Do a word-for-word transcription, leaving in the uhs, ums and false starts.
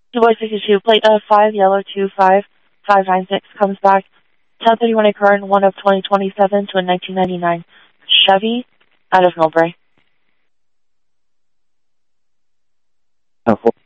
Two boy sixty-two, plate uh, five, yellow two five five nine six comes back. ten thirty-one a current, one of twenty twenty-seven to a nineteen ninety-nine Chevy out of Millbrae. Uh,